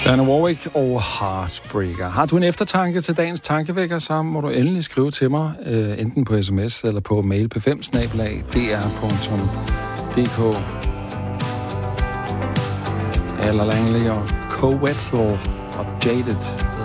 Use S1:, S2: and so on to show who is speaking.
S1: Dana Warwick og Heartbreaker. Har du en eftertanke til dagens tankevækker, så må du endelig skrive til mig, enten på sms eller på mail på 5@dr.dk. Paller Langley og Co. Wetzel og Jaded.